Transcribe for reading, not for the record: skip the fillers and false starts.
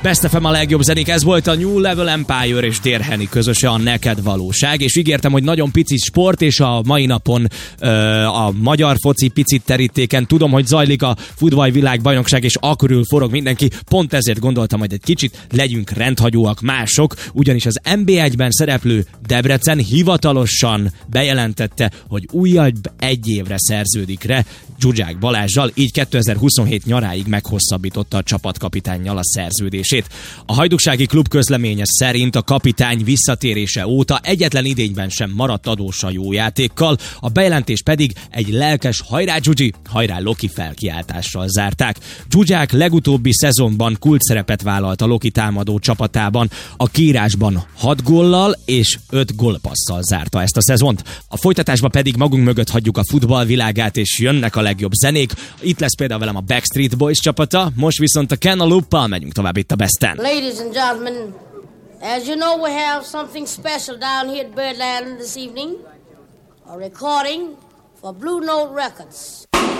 Best FM a legjobb zenék, ez volt a New Level Empire és Dear Henny közöse a Neked valóság, és ígértem, hogy nagyon pici sport, és a mai napon a magyar foci picit terítéken tudom, hogy zajlik a futballvilágbajnokság, és akörül forog mindenki, pont ezért gondoltam, hogy egy kicsit legyünk rendhagyóak mások, ugyanis az NB1-ben szereplő Debrecen hivatalosan bejelentette, hogy újabb egy évre szerződik rá Zsuzsák Balázssal, így 2027 nyaráig meghosszabbította a csapatkapitánnyal a szerződését. A hajdúsági klub közleménye szerint a kapitány visszatérése óta egyetlen idényben sem maradt adós a jó játékkal, a bejelentés pedig egy lelkes hajrá Zsuzsi, hajrá Loki felkiáltással zárták. Zsuzsák legutóbbi szezonban kulcsszerepet vállalt a Loki támadó csapatában, a kiírásban 6 góllal és 5 gólpasszal zárta ezt a szezont. A folytatásban pedig magunk mögött hagyjuk a futballvilágát, és jönnek a legjobb zenék. Itt lesz például velem a Backstreet Boys csapata, most viszont a Cantaloupe-al megyünk tovább itt a Besten. Ladies and gentlemen, as you know, we have something special down here at Birdland this evening. A recording for Blue Note Records.